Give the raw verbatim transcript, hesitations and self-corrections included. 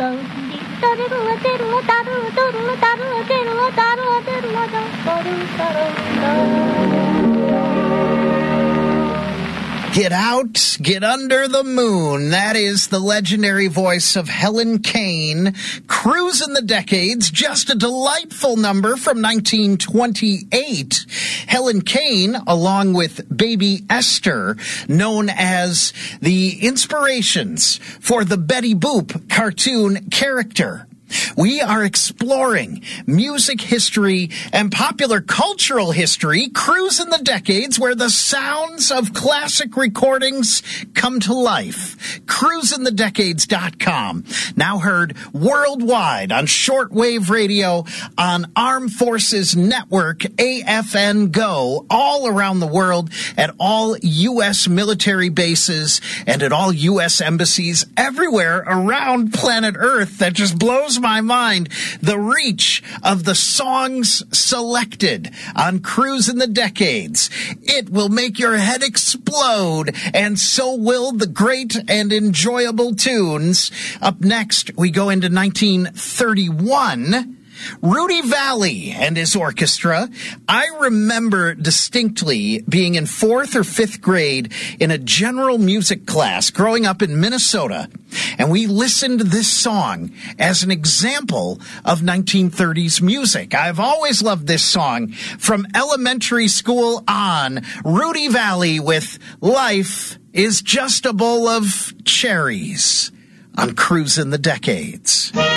Get out, get under the moon. That is the legendary voice of Helen Kane. Cruising the Decades, just a delightful number from nineteen twenty-eight. Helen Kane, along with Baby Esther, known as the inspirations for the Betty Boop cartoon character. We are exploring music history and popular cultural history, cruising the decades where the sounds of classic recordings come to life. cruising the decades dot com. Now heard worldwide on shortwave radio, on Armed Forces Network, A F N Go, all around the world at all U S military bases and at all U S embassies everywhere around planet Earth. That just blows my mind, the reach of the songs selected on Cruising the Decades. It will make your head explode, and so will the great and enjoyable tunes. Up next, we go into nineteen thirty-one. Rudy Vallée and his orchestra. I remember distinctly being in fourth or fifth grade in a general music class growing up in Minnesota, and we listened to this song as an example of nineteen thirties music. I've always loved this song from elementary school on. Rudy Vallée with Life is Just a Bowl of Cherries on Cruising the Decades.